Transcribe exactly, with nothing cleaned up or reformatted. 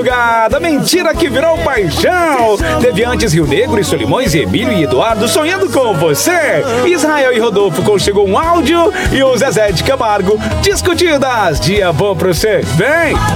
madrugada, mentira que virou paixão. Teve antes Rio Negro e Solimões e Emílio e Eduardo sonhando com você. Israel e Rodolfo conchegou um áudio e o Zezé de Camargo, Discutidas. Dia bom pra você, vem!